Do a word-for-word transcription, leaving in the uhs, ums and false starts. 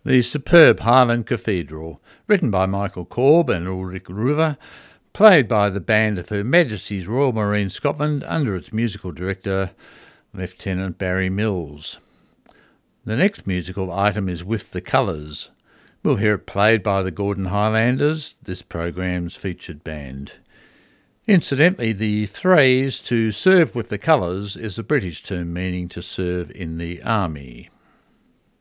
The superb Highland Cathedral, written by Michael Korb and Ulrich Ruver, played by the band of Her Majesty's Royal Marine Scotland under its musical director, Lieutenant Barry Mills. The next musical item is With the Colours. We'll hear it played by the Gordon Highlanders, this programme's featured band. Incidentally, the phrase to serve with the colours is a British term meaning to serve in the army.